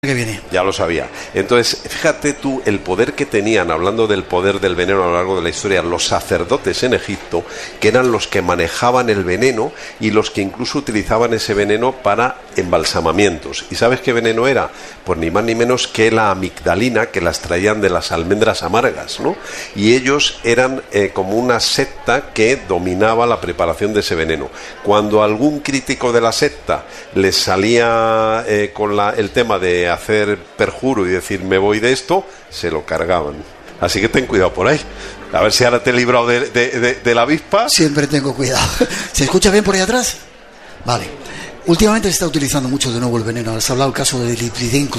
Que viene. Ya lo sabía. Entonces, fíjate tú el poder que tenían, hablando del poder del veneno a lo largo de la historia, los sacerdotes en Egipto, que eran los que manejaban el veneno y los que incluso utilizaban ese veneno para embalsamamientos. ¿Y sabes qué veneno era? Pues ni más ni menos que la amigdalina, que las traían de las almendras amargas, ¿no? Y ellos eran como una secta que dominaba la preparación de ese veneno. Cuando algún crítico de la secta les salía con el tema de hacer perjuro y decir me voy de esto, se lo cargaban. Así que ten cuidado por ahí. A ver si ahora te he librado de la avispa. Siempre tengo cuidado. ¿Se escucha bien por ahí atrás? Vale. Últimamente se está utilizando mucho de nuevo el veneno. Has hablado del caso de Litvinenko.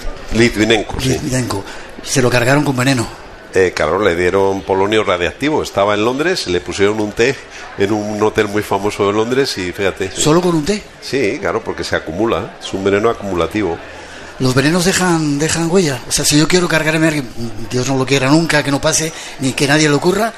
Litvinenko. Se lo cargaron con veneno. Claro, le dieron polonio radiactivo. Estaba en Londres, le pusieron un té en un hotel muy famoso de Londres y fíjate. ¿Solo con un té? Sí, claro, porque se acumula. Es un veneno acumulativo. Los venenos dejan huella. O sea, si yo quiero cargarme a alguien, Dios no lo quiera nunca, que no pase, ni que nadie le ocurra,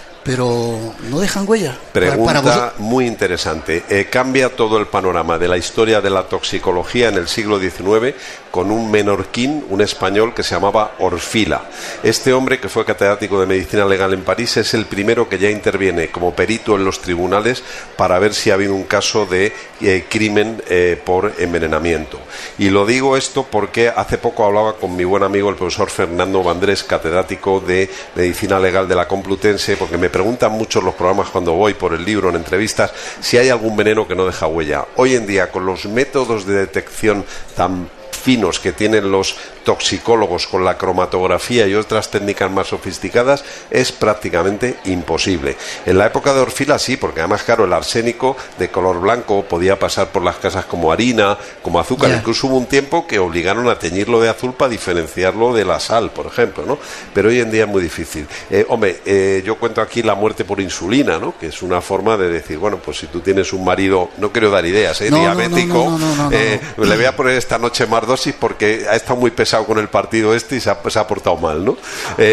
pero no dejan huella. Pregunta muy interesante. Cambia todo el panorama de la historia de la toxicología en el siglo XIX con un menorquín, un español que se llamaba Orfila. Este hombre, que fue catedrático de medicina legal en París, es el primero que ya interviene como perito en los tribunales para ver si ha habido un caso de crimen por envenenamiento. Y lo digo esto porque hace poco hablaba con mi buen amigo el profesor Fernando Vandrés, catedrático de medicina legal de la Complutense, porque me preguntan mucho en los programas cuando voy por el libro, en entrevistas, si hay algún veneno que no deja huella. Hoy en día, con los métodos de detección tan finos que tienen los toxicólogos con la cromatografía y otras técnicas más sofisticadas, es prácticamente imposible. En la época de Orfila sí, porque además, claro, el arsénico de color blanco podía pasar por las casas como harina, como azúcar. Yeah. Incluso hubo un tiempo que obligaron a teñirlo de azul para diferenciarlo de la sal, por ejemplo, ¿no? Pero hoy en día es muy difícil. Yo cuento aquí la muerte por insulina, ¿no? Que es una forma de decir, bueno, pues si tú tienes un marido, no quiero dar ideas, diabético, le voy a poner esta noche más dosis porque ha estado muy pesado con el partido y se ha portado mal, ¿no?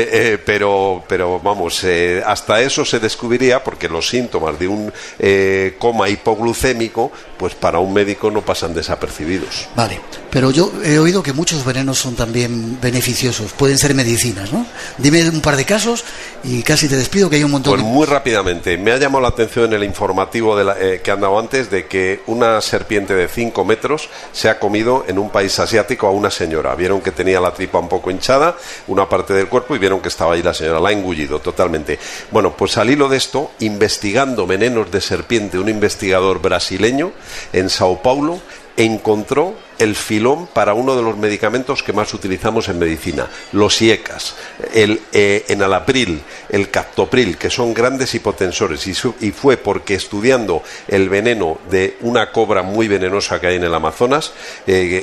Pero vamos, hasta eso se descubriría, porque los síntomas de un coma hipoglucémico, pues para un médico no pasan desapercibidos. Vale, pero yo he oído que muchos venenos son también beneficiosos, pueden ser medicinas, ¿no? Dime un par de casos y casi te despido, que hay un montón. Pues muy rápidamente, me ha llamado la atención en el informativo que han dado antes de que una serpiente de 5 metros se ha comido en un país asiático a una señora. Vieron que tenía la tripa un poco hinchada, una parte del cuerpo, y vieron que estaba ahí la señora, la ha engullido totalmente. Bueno, pues al hilo de esto, investigando venenos de serpiente, un investigador brasileño en Sao Paulo encontró el filón para uno de los medicamentos que más utilizamos en medicina, los IECAS, el enalapril, el captopril, que son grandes hipotensores, y fue porque estudiando el veneno de una cobra muy venenosa que hay en el Amazonas, el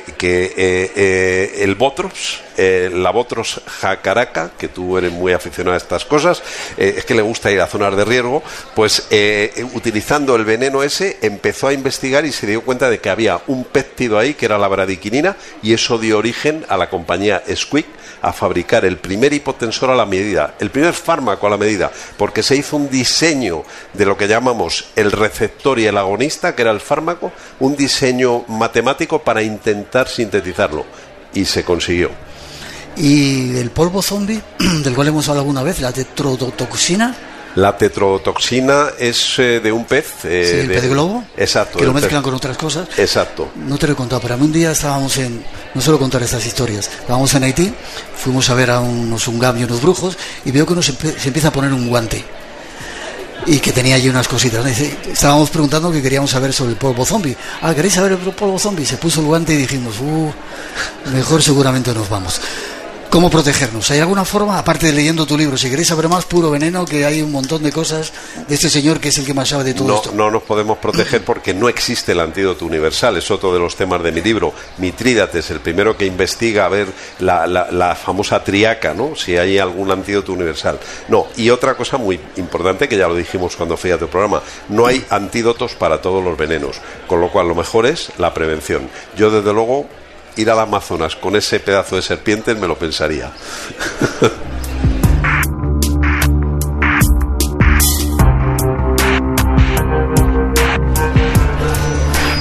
Botrops, la Botrops jacaraca, que tú eres muy aficionado a estas cosas, es que le gusta ir a zonas de riesgo, pues utilizando el veneno ese empezó a investigar y se dio cuenta de que había un péptido ahí que era la bradiquinina, y eso dio origen a la compañía Squick a fabricar el primer hipotensor a la medida, el primer fármaco a la medida, porque se hizo un diseño de lo que llamamos el receptor y el agonista, que era el fármaco, un diseño matemático para intentar sintetizarlo, y se consiguió. ¿Y el polvo zombie, del cual hemos hablado alguna vez, la tetrodotoxina? La tetrodotoxina es de un pez. ¿El pez globo? Exacto. Que lo mezclan con otras cosas. Exacto. No te lo he contado, pero a mí un día estábamos no suelo contar estas historias, estábamos en Haití, fuimos a ver a unos ungam y unos brujos, y veo que uno se empieza a poner un guante, y que tenía allí unas cositas. Estábamos preguntando que queríamos saber sobre el polvo zombie. ¿Queréis saber el polvo zombie? Se puso el guante y dijimos, mejor seguramente nos vamos. ¿Cómo protegernos? ¿Hay alguna forma? Aparte de leyendo tu libro, si queréis saber más, Puro Veneno, que hay un montón de cosas de este señor que es el que más sabe de todo esto. No nos podemos proteger porque no existe el antídoto universal. Es otro de los temas de mi libro. Mitrídates, el primero que investiga a ver la famosa triaca, ¿no? Si hay algún antídoto universal. No, y otra cosa muy importante, que ya lo dijimos cuando fui a tu programa, no hay antídotos para todos los venenos, con lo cual lo mejor es la prevención. Yo, desde luego, ir al Amazonas con ese pedazo de serpientes me lo pensaría.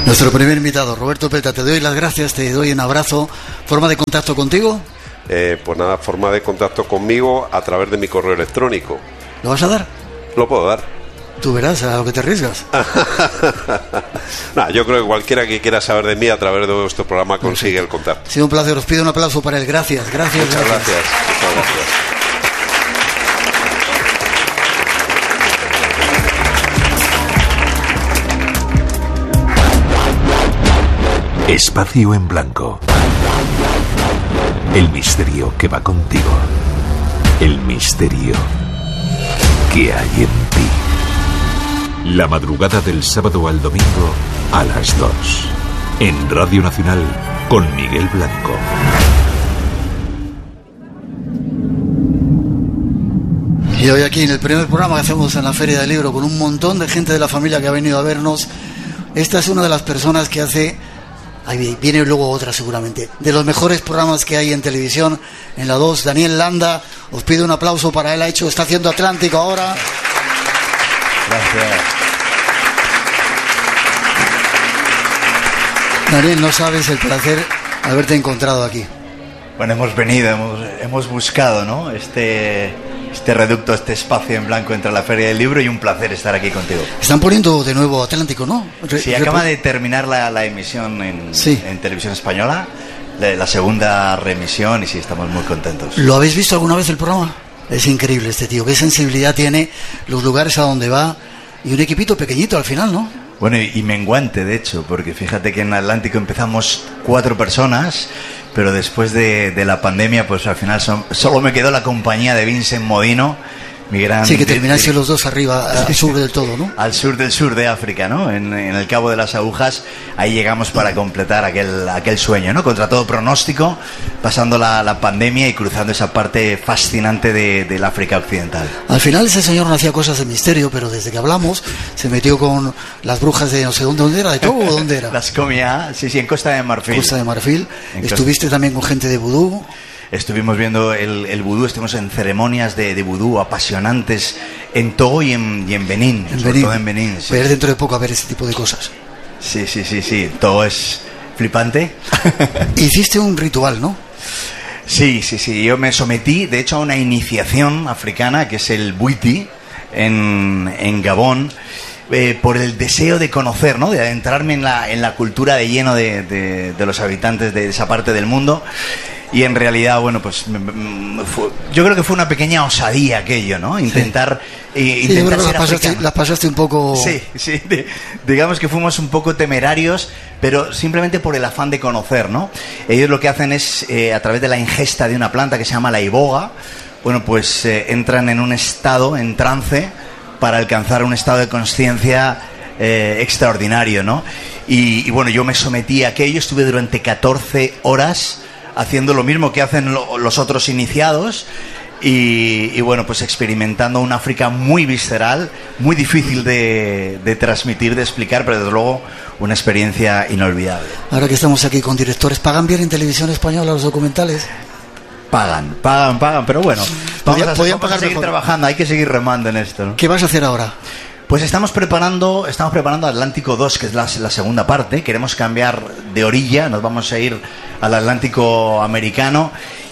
Nuestro primer invitado, Roberto Pelta, te doy las gracias, te doy un abrazo. ¿Forma de contacto contigo? Pues nada, forma de contacto conmigo a través de mi correo electrónico. ¿Lo vas a dar? Lo puedo dar. Tú verás a lo que te arriesgas. Nah, yo creo que cualquiera que quiera saber de mí a través de vuestro programa consigue el contacto. Ha sido un placer, os pido un aplauso para él. Gracias. Muchas gracias. Muchas gracias. Espacio en Blanco. El misterio que va contigo. El misterio que hay en ti. La madrugada del sábado al domingo a las 2. En Radio Nacional con Miguel Blanco. Y hoy aquí en el primer programa que hacemos en la Feria del Libro con un montón de gente de la familia que ha venido a vernos. Esta es una de las personas que hace... Ahí viene luego otra seguramente. De los mejores programas que hay en televisión, en la 2, Daniel Landa. Os pido un aplauso para él. Está haciendo Atlántico ahora. Gracias. Daniel, no sabes el placer de haberte encontrado aquí. Bueno, hemos venido, hemos buscado, ¿no? Este reducto, este espacio en blanco entre la Feria del Libro, y un placer estar aquí contigo. Están poniendo de nuevo Atlántico, ¿no? Sí, acaba de terminar la emisión en Televisión Española, la segunda reemisión, y sí, estamos muy contentos. ¿Lo habéis visto alguna vez el programa? Es increíble este tío, qué sensibilidad tiene, los lugares a donde va, y un equipito pequeñito al final, ¿no? Bueno, y menguante, de hecho, porque fíjate que en Atlántico empezamos 4 personas, pero después de la pandemia, pues al final solo me quedó la compañía de Vincent Modino, mi gran... Sí, que terminaste los dos arriba, al sur del todo, ¿no? Al sur del sur de África, ¿no? En el Cabo de las Agujas, ahí llegamos para completar aquel sueño, ¿no? Contra todo pronóstico, pasando la pandemia y cruzando esa parte fascinante del África Occidental. Al final ese señor no hacía cosas de misterio, pero desde que hablamos se metió con las brujas de no sé dónde era, de Togo o dónde era. Las comía, sí, en Costa de Marfil. Costa de Marfil. Estuviste también con gente de vudú. Estuvimos viendo el vudú, estuvimos en ceremonias de vudú apasionantes en Togo y en Benín, sobre todo en Benín. Sí. Voy a ir dentro de poco a ver ese tipo de cosas. Sí, todo es flipante. Hiciste un ritual, ¿no? Sí, yo me sometí, de hecho, a una iniciación africana que es el Bwiti en Gabón, por el deseo de conocer, ¿no? De adentrarme en la cultura de lleno de los habitantes de esa parte del mundo. Y en realidad, bueno, pues yo creo que fue una pequeña osadía aquello, ¿no? Intentar ser africano. Las pasaste un poco... Sí, digamos que fuimos un poco temerarios, pero simplemente por el afán de conocer, ¿no? Ellos lo que hacen es, a través de la ingesta de una planta que se llama la iboga, bueno, pues entran en un estado, en trance, para alcanzar un estado de conciencia extraordinario, ¿no? Y bueno, yo me sometí a aquello, estuve durante 14 horas haciendo lo mismo que hacen los otros iniciados y bueno, pues experimentando un África muy visceral, muy difícil de transmitir, de explicar, pero desde luego una experiencia inolvidable. Ahora que estamos aquí con directores, ¿pagan bien en Televisión Española los documentales? Pagan, pero bueno, vamos a seguir trabajando, hay que seguir remando en esto, ¿no? ¿Qué vas a hacer ahora? Pues estamos preparando Atlántico 2, que es la segunda parte. Queremos cambiar de orilla, nos vamos a ir al Atlántico americano,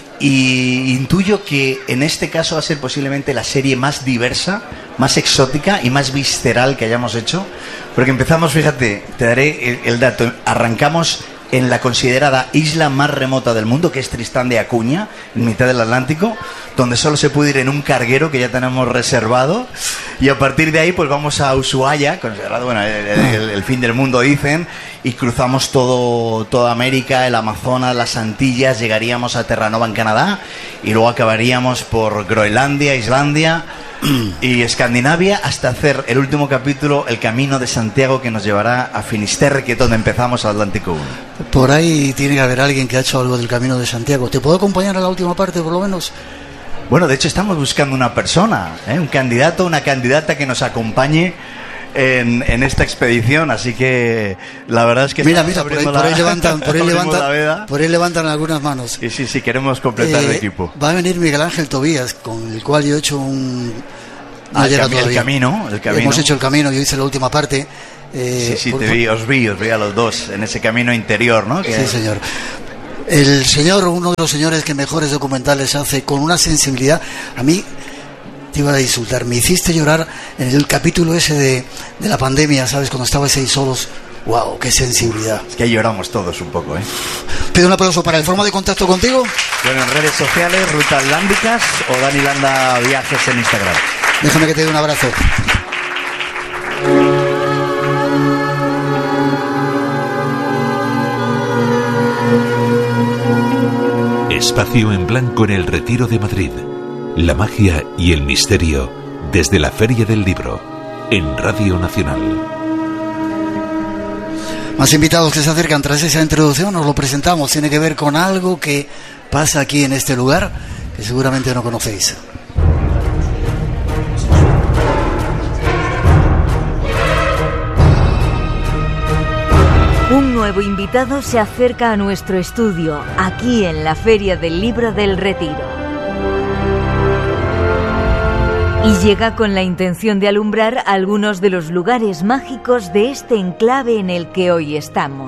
y intuyo que en este caso va a ser posiblemente la serie más diversa, más exótica y más visceral que hayamos hecho, porque empezamos, fíjate, te daré el dato, arrancamos en la considerada isla más remota del mundo, que es Tristán de Acuña, en mitad del Atlántico, donde solo se puede ir en un carguero que ya tenemos reservado, y a partir de ahí pues vamos a Ushuaia, considerado, bueno, el fin del mundo dicen, y cruzamos toda América, el Amazonas, las Antillas, llegaríamos a Terranova en Canadá, y luego acabaríamos por Groenlandia, Islandia y Escandinavia, hasta hacer el último capítulo, el Camino de Santiago, que nos llevará a Finisterre, que es donde empezamos Atlántico 1. Por ahí tiene que haber alguien que ha hecho algo del Camino de Santiago. ¿Te puedo acompañar a la última parte, por lo menos? Bueno, de hecho estamos buscando una persona, un candidato, una candidata que nos acompañe en esta expedición, así que la verdad es que mira, por ahí levantan algunas manos. Y sí, queremos completar el equipo. Va a venir Miguel Ángel Tobías, con el cual yo he hecho No llega todavía. El camino. Hemos hecho el camino, yo hice la última parte. Sí, os vi a los dos en ese camino interior, ¿no? Sí, señor. El señor, uno de los señores que mejores documentales hace, con una sensibilidad, a mí te iba a insultar, me hiciste llorar en el capítulo ese de la pandemia, ¿sabes? Cuando estabais ahí solos. ¡Wow! ¡Qué sensibilidad! Es que ahí lloramos todos un poco, ¿eh? Pido un aplauso para el forma de contacto contigo. Bueno, en redes sociales, Ruta Atlánticas o Dani Landa Viajes en Instagram. Déjame que te dé un abrazo. Espacio en blanco en el Retiro de Madrid. La magia y el misterio desde la Feria del Libro en Radio Nacional. Más invitados que se acercan tras esa introducción, nos lo presentamos. Tiene que ver con algo que pasa aquí en este lugar que seguramente no conocéis. Un nuevo invitado se acerca a nuestro estudio, aquí en la Feria del Libro del Retiro. Y llega con la intención de alumbrar algunos de los lugares mágicos de este enclave en el que hoy estamos.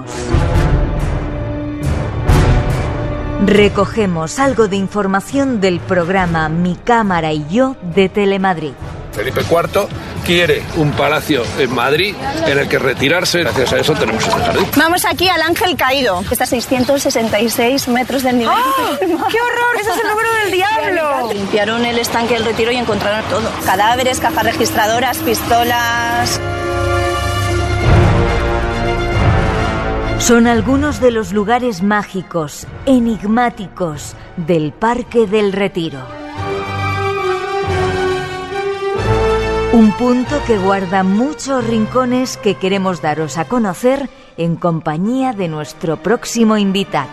Recogemos algo de información del programa Mi Cámara y Yo de Telemadrid. Felipe IV quiere un palacio en Madrid en el que retirarse. Gracias a eso tenemos este jardín. Vamos aquí al Ángel Caído. Está a 666 metros del nivel. ¡Oh! ¡Qué horror! ¡Ese es el número del diablo! Limpiaron el estanque del Retiro y encontraron todo. Cadáveres, cajas registradoras, pistolas... Son algunos de los lugares mágicos, enigmáticos, del Parque del Retiro. Un punto que guarda muchos rincones que queremos daros a conocer en compañía de nuestro próximo invitado.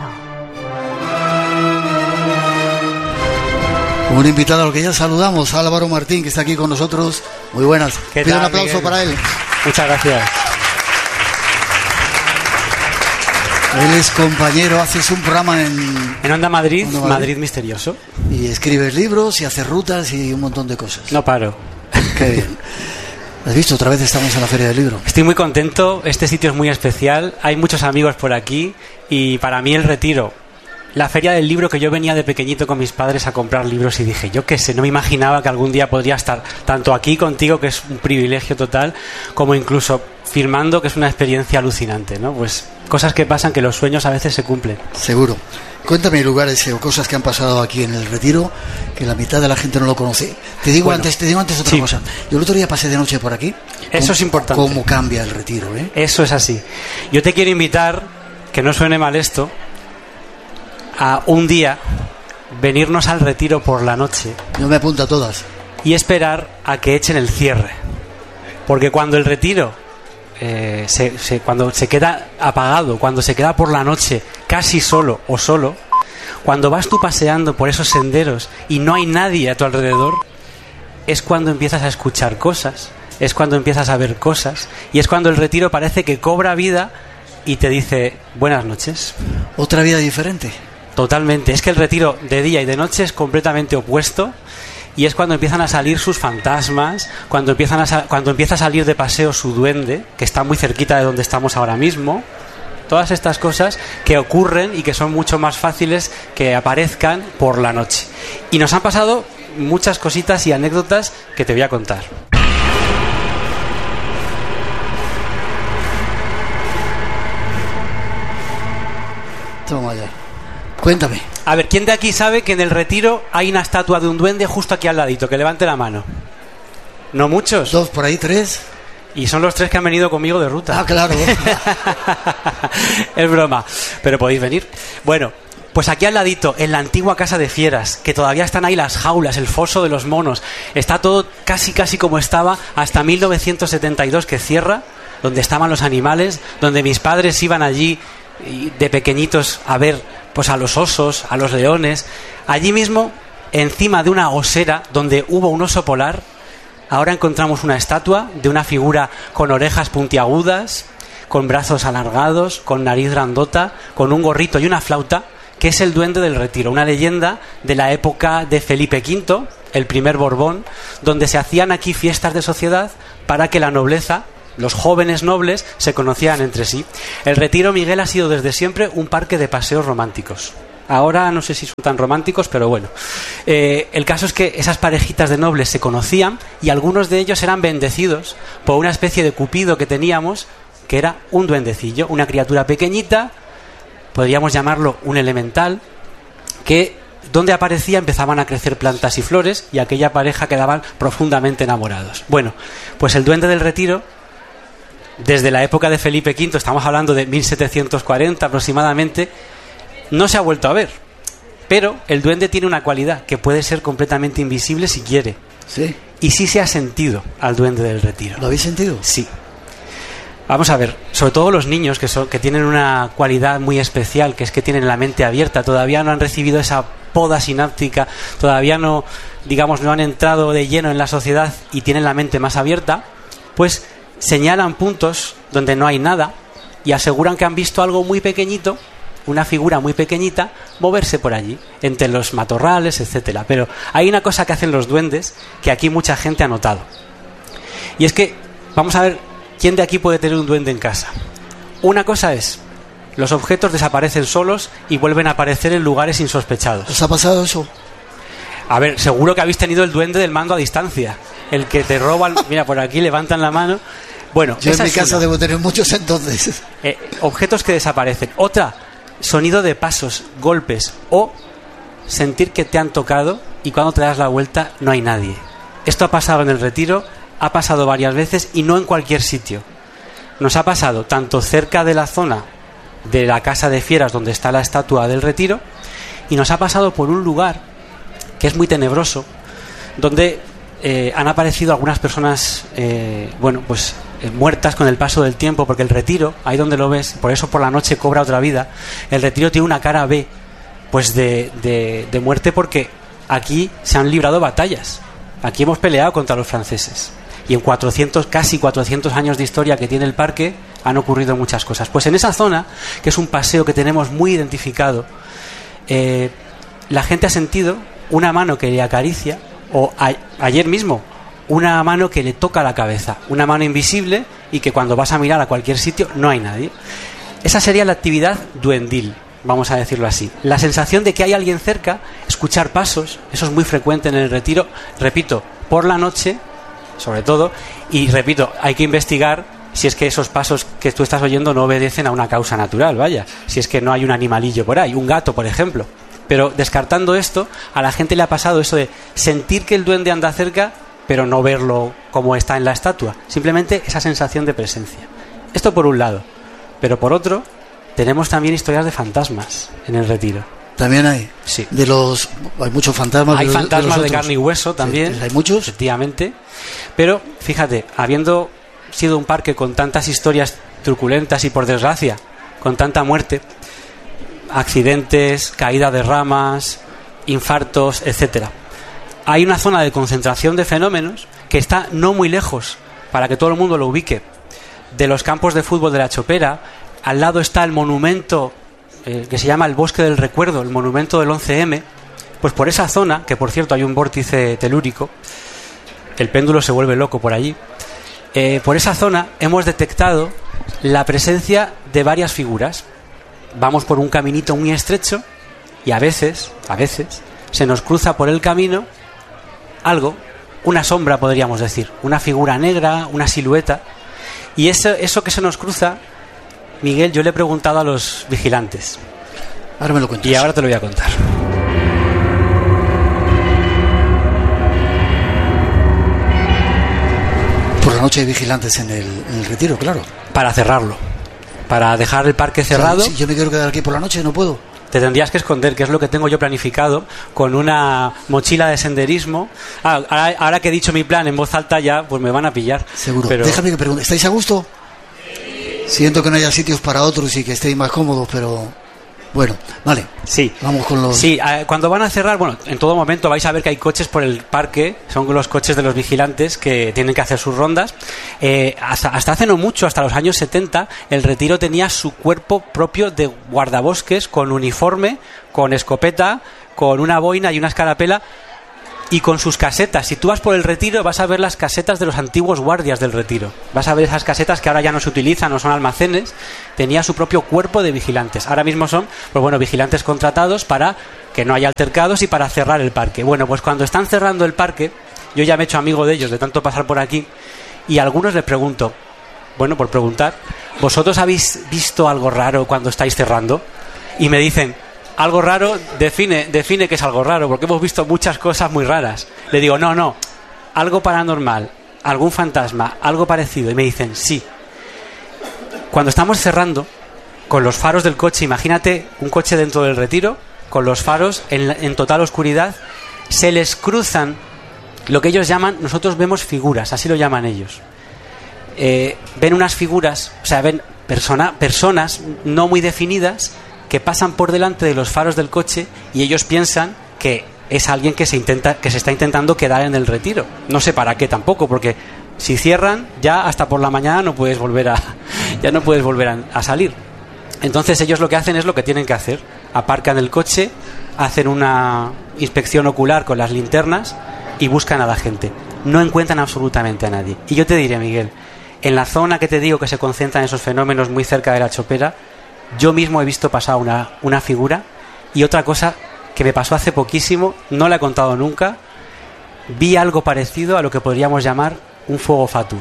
Un invitado al que ya saludamos, Álvaro Martín, que está aquí con nosotros. Muy buenas. Pido un aplauso, Miguel, para él. Muchas gracias. Él es compañero, haces un programa en Onda Madrid, Madrid Misterioso. Y escribes libros y haces rutas y un montón de cosas. No paro. Qué bien. ¿Has visto? Otra vez estamos en la Feria del Libro. Estoy muy contento, este sitio es muy especial, hay muchos amigos por aquí y para mí el Retiro, la Feria del Libro, que yo venía de pequeñito con mis padres a comprar libros y dije, yo qué sé, no me imaginaba que algún día podría estar tanto aquí contigo, que es un privilegio total, como incluso firmando, que es una experiencia alucinante, ¿no? Pues cosas que pasan, que los sueños a veces se cumplen. Seguro. Cuéntame lugares o cosas que han pasado aquí en el Retiro, que la mitad de la gente no lo conoce. Te digo antes otra cosa. Yo el otro día pasé de noche por aquí. Eso es importante. ¿Cómo cambia el Retiro, eh? Eso es así. Yo te quiero invitar, que no suene mal esto, a un día venirnos al Retiro por la noche. Yo me apunto a todas. Y esperar a que echen el cierre. Porque cuando el Retiro cuando se queda apagado, cuando se queda por la noche casi solo o solo, cuando vas tú paseando por esos senderos y no hay nadie a tu alrededor, es cuando empiezas a escuchar cosas, es cuando empiezas a ver cosas y es cuando el Retiro parece que cobra vida y te dice buenas noches. Otra vida diferente. Totalmente, es que el Retiro de día y de noche es completamente opuesto. Y es cuando empiezan a salir sus fantasmas, cuando empieza a salir de paseo su duende, que está muy cerquita de donde estamos ahora mismo. Todas estas cosas que ocurren y que son mucho más fáciles que aparezcan por la noche. Y nos han pasado muchas cositas y anécdotas que te voy a contar. Toma ya. Cuéntame. A ver, ¿quién de aquí sabe que en el Retiro hay una estatua de un duende justo aquí al ladito? Que levante la mano. ¿No muchos? 2, por ahí 3. Y son los 3 que han venido conmigo de ruta. Ah, claro. Es broma, pero podéis venir. Bueno, pues aquí al ladito, en la antigua casa de fieras, que todavía están ahí las jaulas, el foso de los monos. Está todo casi como estaba hasta 1972, que cierra, donde estaban los animales, donde mis padres iban allí de pequeñitos a ver pues a los osos, a los leones. Allí mismo, encima de una osera donde hubo un oso polar, ahora encontramos una estatua de una figura con orejas puntiagudas, con brazos alargados, con nariz grandota, con un gorrito y una flauta, que es el duende del Retiro, una leyenda de la época de Felipe V, el primer Borbón, donde se hacían aquí fiestas de sociedad para que la nobleza, los jóvenes nobles, se conocieran entre sí. El Retiro, Miguel, ha sido desde siempre un parque de paseos románticos. Ahora no sé si son tan románticos, pero bueno. El caso es que esas parejitas de nobles se conocían y algunos de ellos eran bendecidos por una especie de cupido que teníamos, que era un duendecillo, una criatura pequeñita, podríamos llamarlo un elemental, que donde aparecía empezaban a crecer plantas y flores y aquella pareja quedaban profundamente enamorados. Bueno, pues el Duende del Retiro, desde la época de Felipe V, estamos hablando de 1740 aproximadamente, no se ha vuelto a ver. Pero el duende tiene una cualidad, que puede ser completamente invisible si quiere. Sí. Y sí se ha sentido al Duende del Retiro. ¿Lo habéis sentido? Sí. Vamos a ver, sobre todo los niños que tienen una cualidad muy especial, que es que tienen la mente abierta, todavía no han recibido esa poda sináptica, todavía no han entrado de lleno en la sociedad y tienen la mente más abierta, pues señalan puntos donde no hay nada y aseguran que han visto algo muy pequeñito, una figura muy pequeñita, moverse por allí, entre los matorrales, etcétera. Pero hay una cosa que hacen los duendes que aquí mucha gente ha notado. Y es que, vamos a ver, ¿quién de aquí puede tener un duende en casa? Una cosa es, los objetos desaparecen solos y vuelven a aparecer en lugares insospechados. ¿Os ha pasado eso? A ver, seguro que habéis tenido el duende del mando a distancia. El que te roba, mira, por aquí levantan la mano. Bueno, yo en mi casa debo tener muchos entonces. Objetos que desaparecen. Otra, sonido de pasos, golpes o sentir que te han tocado y cuando te das la vuelta no hay nadie. Esto ha pasado en el Retiro, ha pasado varias veces y no en cualquier sitio. Nos ha pasado tanto cerca de la zona de la Casa de Fieras donde está la estatua del Retiro y nos ha pasado por un lugar que es muy tenebroso donde han aparecido algunas personas muertas con el paso del tiempo, porque el Retiro, ahí donde lo ves, por eso por la noche cobra otra vida. El Retiro tiene una cara B, pues de muerte, porque aquí se han librado batallas, aquí hemos peleado contra los franceses y en casi 400 años de historia que tiene el parque han ocurrido muchas cosas. Pues en esa zona, que es un paseo que tenemos muy identificado, la gente ha sentido una mano que le acaricia, o ayer mismo una mano que le toca la cabeza, una mano invisible, y que cuando vas a mirar a cualquier sitio no hay nadie. Esa sería la actividad duendil, vamos a decirlo así. La sensación de que hay alguien cerca, escuchar pasos, eso es muy frecuente en el Retiro, repito, por la noche sobre todo, y repito, hay que investigar si es que esos pasos que tú estás oyendo no obedecen a una causa natural, vaya, si es que no hay un animalillo por ahí, un gato por ejemplo. Pero descartando esto, a la gente le ha pasado eso de sentir que el duende anda cerca pero no verlo como está en la estatua, simplemente esa sensación de presencia. Esto por un lado, pero por otro tenemos también historias de fantasmas en el Retiro. También hay. Sí. Hay muchos fantasmas. Hay fantasmas de carne y hueso también. Sí, hay muchos. Efectivamente. Pero fíjate, habiendo sido un parque con tantas historias truculentas y por desgracia con tanta muerte, accidentes, caída de ramas, infartos, etcétera, hay una zona de concentración de fenómenos que está no muy lejos, para que todo el mundo lo ubique, de los campos de fútbol de la Chopera. Al lado está el monumento que se llama el Bosque del Recuerdo, el monumento del 11M. Pues por esa zona, que por cierto hay un vórtice telúrico, el péndulo se vuelve loco por allí, por esa zona hemos detectado la presencia de varias figuras. Vamos por un caminito muy estrecho y a veces se nos cruza por el camino algo, una sombra podríamos decir, una figura negra, una silueta, y eso que se nos cruza, Miguel, yo le he preguntado a los vigilantes. Ahora me lo cuentas. Y ahora te lo voy a contar. Por la noche hay vigilantes en el Retiro, claro. Para cerrarlo, para dejar el parque cerrado. Si yo me quiero quedar aquí por la noche, no puedo. Te tendrías que esconder, que es lo que tengo yo planificado, con una mochila de senderismo. Ahora que he dicho mi plan en voz alta ya, pues me van a pillar. Seguro. Pero... Déjame que pregunte, ¿estáis a gusto? Siento que no haya sitios para otros y que estéis más cómodos, pero bueno, vale. Sí. Vamos con los... Sí, cuando van a cerrar, bueno, en todo momento vais a ver que hay coches por el parque, son los coches de los vigilantes que tienen que hacer sus rondas. Hasta hace no mucho, hasta los años 70, el Retiro tenía su cuerpo propio de guardabosques, con uniforme, con escopeta, con una boina y una escarapela. y con sus casetas. Si tú vas por el Retiro, vas a ver las casetas de los antiguos guardias del Retiro. Vas a ver esas casetas que ahora ya no se utilizan, no son almacenes. Tenía su propio cuerpo de vigilantes. Ahora mismo son, pues bueno, vigilantes contratados para que no haya altercados y para cerrar el parque. Bueno, pues cuando están cerrando el parque, yo ya me he hecho amigo de ellos de tanto pasar por aquí, y a algunos les pregunto, bueno, por preguntar, ¿vosotros habéis visto algo raro cuando estáis cerrando? Y me dicen, algo raro, define qué es algo raro, porque hemos visto muchas cosas muy raras. Le digo, no, algo paranormal, algún fantasma, algo parecido. Y me dicen, sí. Cuando estamos cerrando, con los faros del coche, imagínate un coche dentro del Retiro, con los faros en total oscuridad, se les cruzan lo que ellos llaman, nosotros vemos figuras, así lo llaman ellos. Ven unas figuras, o sea, ven personas no muy definidas que pasan por delante de los faros del coche, y ellos piensan que es alguien que se está intentando quedar en el Retiro. No sé para qué tampoco, porque si cierran ya hasta por la mañana no puedes volver a salir. Entonces ellos lo que hacen es lo que tienen que hacer: aparcan el coche, hacen una inspección ocular con las linternas y buscan a la gente. No encuentran absolutamente a nadie. Y yo te diré, Miguel, en la zona que te digo que se concentran esos fenómenos, muy cerca de la Chopera, yo mismo he visto pasar una figura. Y otra cosa que me pasó hace poquísimo, no la he contado nunca, vi algo parecido a lo que podríamos llamar un fuego fatuo.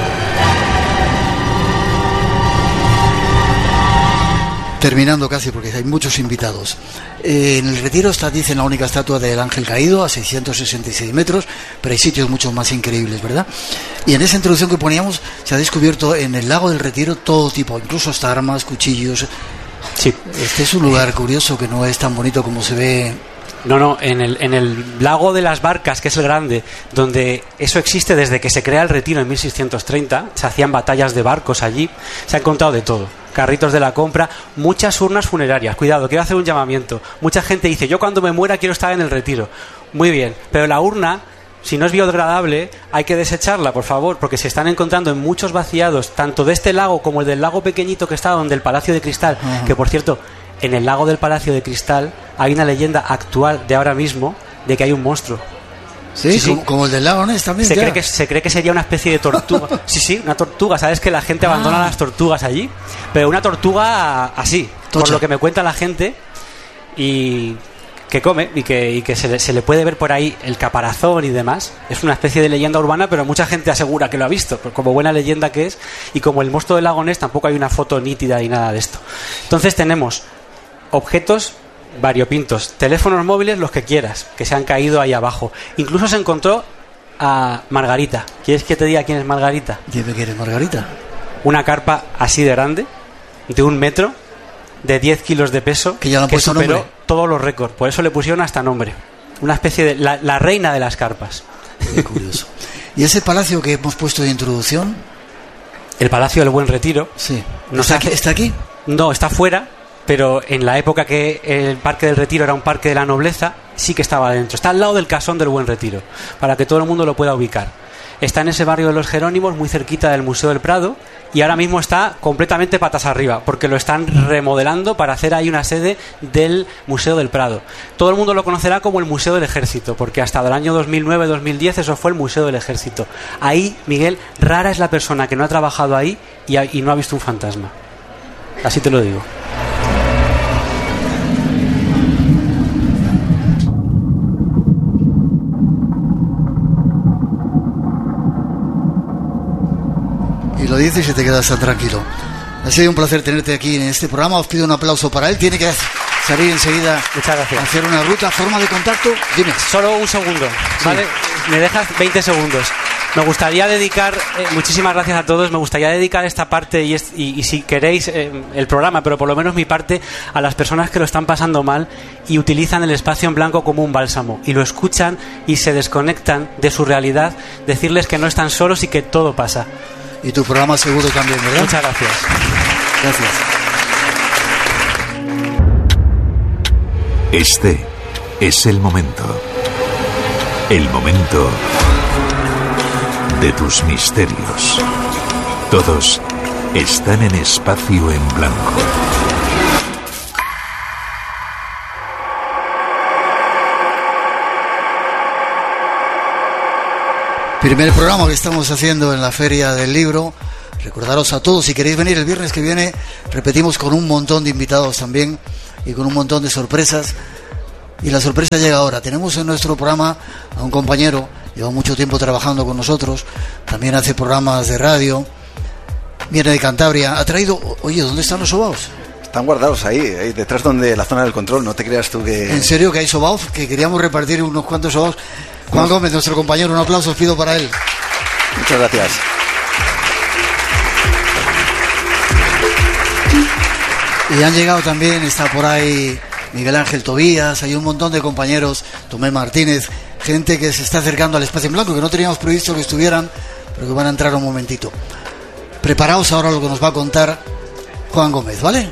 Terminando casi, porque hay muchos invitados. En el Retiro está, dicen, la única estatua del Ángel Caído, a 666 metros, pero hay sitios mucho más increíbles, ¿verdad? Y en esa introducción que poníamos, se ha descubierto en el lago del Retiro todo tipo, incluso hasta armas, cuchillos. Sí. Este es un lugar curioso que no es tan bonito como se ve. No, en el lago de las Barcas, que es el grande, donde eso existe desde que se crea el Retiro en 1630, se hacían batallas de barcos allí, se ha encontrado de todo. Carritos de la compra, muchas urnas funerarias. Cuidado, quiero hacer un llamamiento. Mucha gente dice, yo cuando me muera quiero estar en el Retiro. Muy bien, pero la urna, si no es biodegradable, hay que desecharla, por favor, porque se están encontrando en muchos vaciados, tanto de este lago como el del lago pequeñito que está donde el Palacio de Cristal, que por cierto, en el lago del Palacio de Cristal hay una leyenda actual de ahora mismo de que hay un monstruo. Sí. Como el del lago Ness también. Se cree que sería una especie de tortuga. Sí, una tortuga. Sabes que la gente abandona las tortugas allí, pero una tortuga así, tocha, por lo que me cuenta la gente, y que come y que se le puede ver por ahí el caparazón y demás. Es una especie de leyenda urbana, pero mucha gente asegura que lo ha visto, como buena leyenda que es. Y como el monstruo del lago Ness, tampoco hay una foto nítida y nada de esto. Entonces tenemos objetos variopintos, teléfonos móviles, los que quieras, que se han caído ahí abajo. Incluso se encontró a Margarita. ¿Quieres que te diga quién es Margarita? Dime quién es Margarita. Una carpa así de grande, de 1 metro, de 10 kilos de peso, que ya que superó nombre. Todos los récords. Por eso le pusieron hasta nombre. Una especie de la reina de las carpas. Qué curioso. ¿Y ese palacio que hemos puesto de introducción? El Palacio del Buen Retiro. Sí. No ¿Está aquí? No, está fuera. Pero en la época que el Parque del Retiro era un parque de la nobleza, sí que estaba dentro. Está al lado del Casón del Buen Retiro, para que todo el mundo lo pueda ubicar. Está en ese barrio de los Jerónimos, muy cerquita del Museo del Prado, y ahora mismo está completamente patas arriba, porque lo están remodelando para hacer ahí una sede del Museo del Prado. Todo el mundo lo conocerá como el Museo del Ejército, porque hasta el año 2009-2010 eso fue el Museo del Ejército. Ahí, Miguel, rara es la persona que no ha trabajado ahí y no ha visto un fantasma. Así te lo digo. Lo dices y te quedas tan tranquilo. Ha sido un placer tenerte aquí en este programa. Os pido un aplauso para él. Tiene que salir enseguida. Muchas gracias. A hacer una ruta. Forma de contacto. Dime. Solo un segundo, ¿vale? Sí. Me dejas 20 segundos. Me gustaría dedicar, muchísimas gracias a todos, me gustaría dedicar esta parte y si queréis el programa, pero por lo menos mi parte, a las personas que lo están pasando mal y utilizan el espacio en blanco como un bálsamo y lo escuchan y se desconectan de su realidad, decirles que no están solos y que todo pasa. Y tu programa seguro también, ¿verdad? Muchas gracias. Gracias. Este es el momento. El momento de tus misterios. Todos están en espacio en blanco. Primer programa que estamos haciendo en la Feria del Libro. Recordaros a todos, si queréis venir el viernes que viene, repetimos con un montón de invitados también y con un montón de sorpresas. Y la sorpresa llega ahora. Tenemos en nuestro programa a un compañero, lleva mucho tiempo trabajando con nosotros, también hace programas de radio, viene de Cantabria, ha traído... Oye, ¿dónde están los sobaos? Están guardados ahí detrás donde la zona del control, no te creas tú que... ¿En serio que hay sobaos? Que queríamos repartir unos cuantos sobaos. Juan Gómez, nuestro compañero, un aplauso os pido para él. Muchas gracias. Y han llegado también, está por ahí Miguel Ángel Tobías, hay un montón de compañeros, Tomé Martínez, gente que se está acercando al espacio en blanco, que no teníamos previsto que estuvieran, pero que van a entrar un momentito. Preparaos ahora lo que nos va a contar Juan Gómez, ¿vale?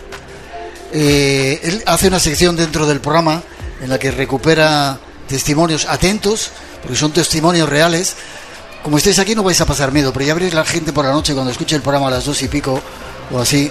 Él hace una sección dentro del programa en la que recupera testimonios atentos, porque son testimonios reales. Como estéis aquí no vais a pasar miedo, pero ya veréis la gente por la noche cuando escuche el programa a las 2 y pico o así.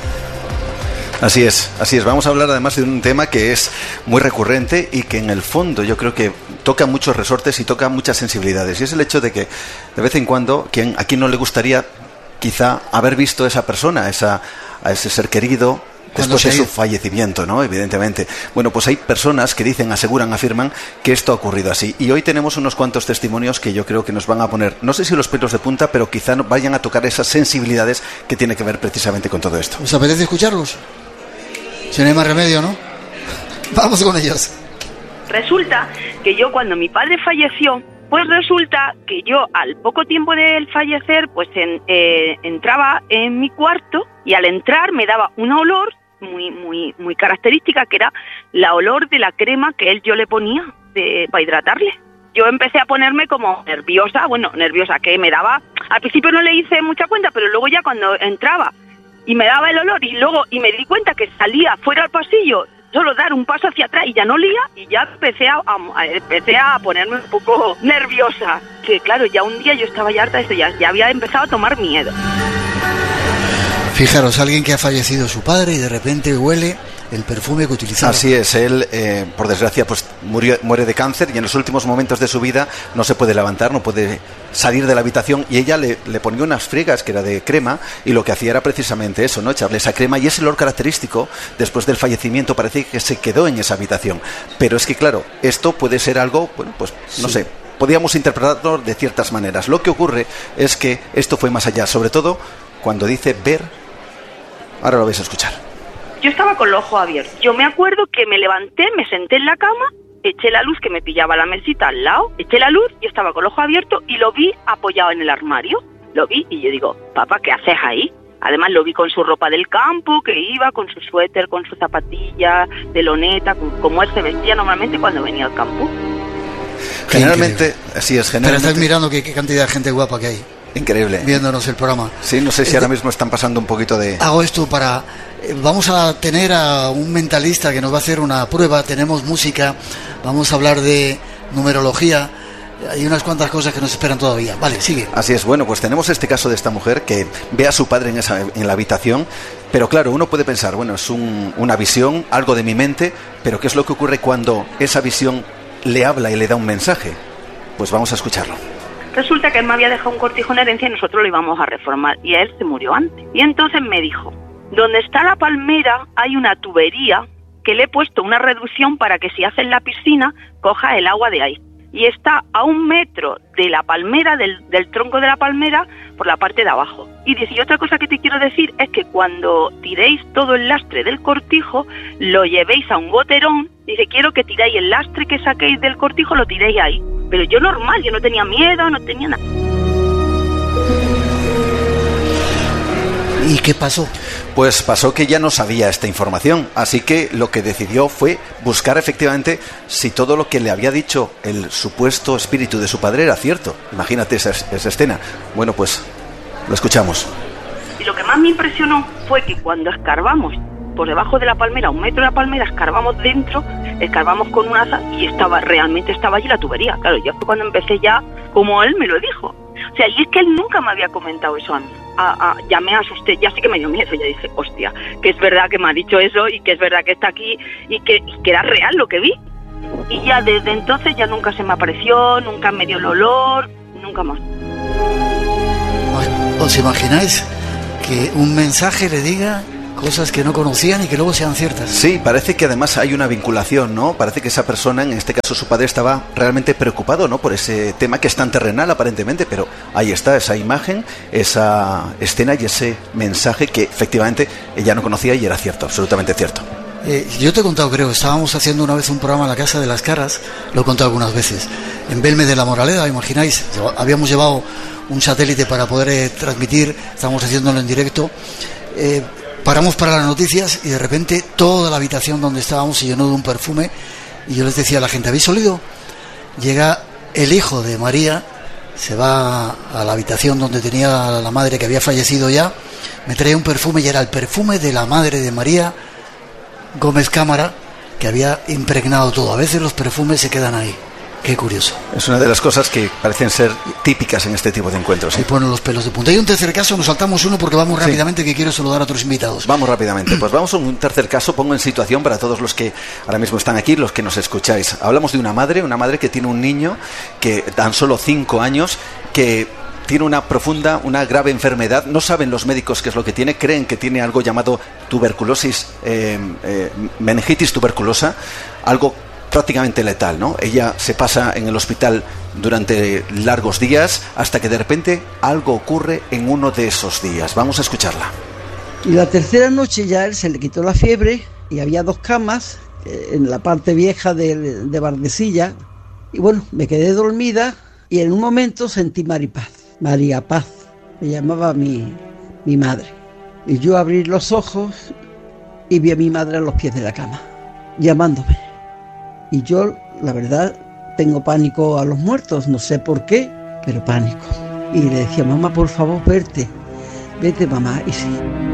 Así es. Vamos a hablar además de un tema que es muy recurrente y que en el fondo yo creo que toca muchos resortes y toca muchas sensibilidades. Y es el hecho de que de vez en cuando, a quien no le gustaría quizá haber visto a esa persona, a ese ser querido, después de su fallecimiento, ¿no? Evidentemente. Bueno, pues hay personas que dicen, aseguran, afirman que esto ha ocurrido así. Y hoy tenemos unos cuantos testimonios que yo creo que nos van a poner, no sé si los pelos de punta, pero quizá vayan a tocar esas sensibilidades que tienen que ver precisamente con todo esto. ¿Os apetece escucharlos? Si no hay más remedio, ¿no? Vamos con ellos. Resulta que yo, cuando mi padre falleció, pues resulta que yo, al poco tiempo de él fallecer, pues entraba en mi cuarto y al entrar me daba un olor muy característica, que era la olor de la crema que yo le ponía para hidratarle. Yo empecé a ponerme como nerviosa, que me daba... Al principio no le hice mucha cuenta, pero luego ya cuando entraba y me daba el olor y me di cuenta que salía fuera al pasillo, solo dar un paso hacia atrás y ya no olía, y ya empecé a ponerme un poco nerviosa. Que claro, ya un día yo estaba ya harta de esto, ya había empezado a tomar miedo. Fijaros, alguien que ha fallecido su padre y de repente huele el perfume que utilizaba. Así es, él, por desgracia, pues muere de cáncer y en los últimos momentos de su vida no se puede levantar, no puede salir de la habitación, y ella le ponía unas friegas que era de crema, y lo que hacía era precisamente eso, ¿no? Echarle esa crema, y ese olor característico después del fallecimiento parece que se quedó en esa habitación. Pero es que claro, esto puede ser algo, bueno, pues no sé, podíamos interpretarlo de ciertas maneras. Lo que ocurre es que esto fue más allá, sobre todo cuando dice ver. Ahora lo vais a escuchar. Yo estaba con los ojos abiertos. Yo me acuerdo que me levanté, me senté en la cama, eché la luz, que me pillaba la mesita al lado, eché la luz, yo estaba con los ojos abiertos y lo vi apoyado en el armario. Lo vi y yo digo, papá, ¿qué haces ahí? Además lo vi con su ropa del campo, que iba con su suéter, con su zapatilla de loneta, como él se vestía normalmente cuando venía al campo. Generalmente, así es, Pero estás mirando qué cantidad de gente guapa que hay. Increíble. Viéndonos el programa. Sí, no sé si ahora mismo están pasando un poquito de... Hago esto para... Vamos a tener a un mentalista que nos va a hacer una prueba. Tenemos música, vamos a hablar de numerología. Hay unas cuantas cosas que nos esperan todavía. Vale, sigue. Así es, bueno, pues tenemos este caso de esta mujer que ve a su padre en la habitación. Pero claro, uno puede pensar, bueno, es una visión, algo de mi mente, pero ¿qué es lo que ocurre cuando esa visión le habla y le da un mensaje? Pues vamos a escucharlo. Resulta que él me había dejado un cortijo en herencia y nosotros lo íbamos a reformar, y él se murió antes. Y entonces me dijo, donde está la palmera hay una tubería que le he puesto una reducción para que si haces la piscina coja el agua de ahí. Y está a 1 metro de la palmera, del tronco de la palmera, por la parte de abajo. Y dice, y otra cosa que te quiero decir es que cuando tiréis todo el lastre del cortijo, lo llevéis a un goterón. Dice, quiero que tiráis el lastre que saquéis del cortijo, lo tiréis ahí. Pero yo normal, yo no tenía miedo, no tenía nada. ¿Y qué pasó? Pues pasó que ya no sabía esta información, así que lo que decidió fue buscar efectivamente si todo lo que le había dicho el supuesto espíritu de su padre era cierto. Imagínate esa escena. Bueno, pues lo escuchamos. Y lo que más me impresionó fue que cuando escarbamos por debajo de la palmera, 1 metro de la palmera, escarbamos dentro, escarbamos con una asa y realmente estaba allí la tubería. Claro, yo fue cuando empecé ya, como él me lo dijo. O sea, y es que él nunca me había comentado eso a mí. Ya me asusté, ya sí que me dio miedo, ya dije, hostia, que es verdad que me ha dicho eso y que es verdad que está aquí y que era real lo que vi. Y ya desde entonces ya nunca se me apareció, nunca me dio el olor, nunca más. ¿Os imagináis que un mensaje le diga cosas que no conocían y que luego sean ciertas? Sí, parece que además hay una vinculación, ¿no? Parece que esa persona, en este caso su padre, estaba realmente preocupado, ¿no? Por ese tema que es tan terrenal aparentemente, pero ahí está esa imagen, esa escena y ese mensaje que efectivamente ella no conocía y era cierto, absolutamente cierto. Yo te he contado, creo, estábamos haciendo una vez un programa en la Casa de las Caras, lo he contado algunas veces, en Belme de la Moraleda, imagináis, habíamos llevado un satélite para poder transmitir, estábamos haciéndolo en directo, paramos para las noticias y de repente toda la habitación donde estábamos se llenó de un perfume y yo les decía a la gente, ¿habéis olido? Llega el hijo de María, se va a la habitación donde tenía la madre que había fallecido ya, me trae un perfume y era el perfume de la madre de María Gómez Cámara, que había impregnado todo. A veces los perfumes se quedan ahí. Qué curioso. Es una de las cosas que parecen ser típicas en este tipo de encuentros. Se ponen los pelos de punta. Hay un tercer caso, nos saltamos uno porque vamos rápidamente, que quiero saludar a otros invitados. Vamos rápidamente. Pues vamos a un tercer caso. Pongo en situación para todos los que ahora mismo están aquí, los que nos escucháis. Hablamos de una madre que tiene un niño que tan solo 5 años, que tiene una grave enfermedad. No saben los médicos qué es lo que tiene. Creen que tiene algo llamado tuberculosis, meningitis tuberculosa, algo prácticamente letal, ¿no? Ella se pasa en el hospital durante largos días hasta que de repente algo ocurre en uno de esos días. Vamos a escucharla. Y la tercera noche ya él se le quitó la fiebre y había 2 camas en la parte vieja de Bardesilla. Y bueno, me quedé dormida y en un momento sentí María Paz, me llamaba mi madre. Y yo abrí los ojos y vi a mi madre a los pies de la cama, llamándome. Y yo, la verdad, tengo pánico a los muertos, no sé por qué, pero pánico. Y le decía, mamá, por favor, vete mamá, y sí.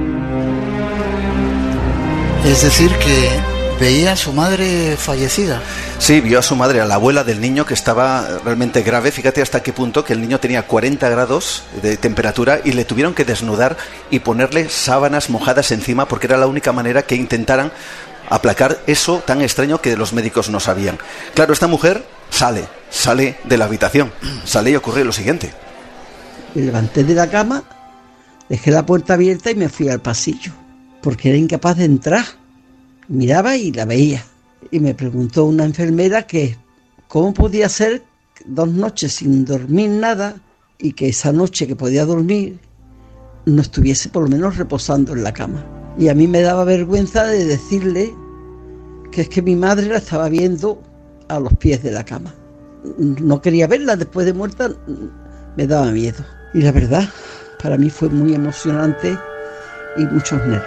Es decir, que veía a su madre fallecida. Sí, vio a su madre, a la abuela del niño, que estaba realmente grave. Fíjate hasta qué punto que el niño tenía 40 grados de temperatura y le tuvieron que desnudar y ponerle sábanas mojadas encima porque era la única manera que intentaran aplacar eso tan extraño que los médicos no sabían. Claro, esta mujer sale de la habitación, sale y ocurre lo siguiente. Me levanté de la cama, dejé la puerta abierta y me fui al pasillo, porque era incapaz de entrar. Miraba y la veía. Y me preguntó una enfermera que cómo podía ser 2 noches sin dormir nada y que esa noche que podía dormir no estuviese por lo menos reposando en la cama. Y a mí me daba vergüenza de decirle que es que mi madre la estaba viendo a los pies de la cama. No quería verla después de muerta, me daba miedo. Y la verdad, para mí fue muy emocionante y muchos nervios.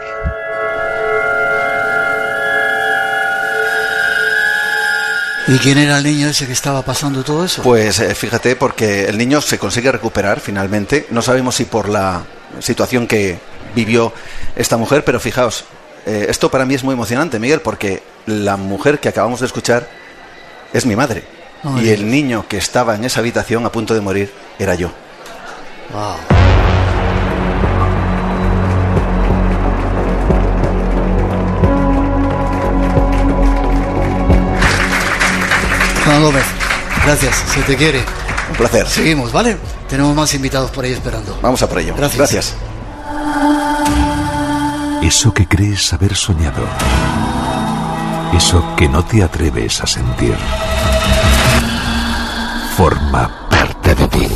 ¿Y quién era el niño ese que estaba pasando todo eso? Pues fíjate, porque el niño se consigue recuperar finalmente. No sabemos si por la situación que vivió esta mujer, pero fijaos, esto para mí es muy emocionante, Miguel, porque la mujer que acabamos de escuchar es mi madre. Y el niño que estaba en esa habitación a punto de morir era yo. Wow. Juan Gómez, gracias, se te quiere. Un placer. Seguimos, ¿vale? Tenemos más invitados por ahí esperando. Vamos a por ello. Gracias. Eso que crees haber soñado. Eso que no te atreves a sentir. Forma parte de ti.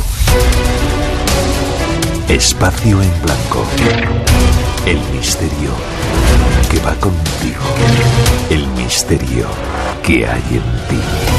Espacio en blanco. El misterio que va contigo. El misterio que hay en ti.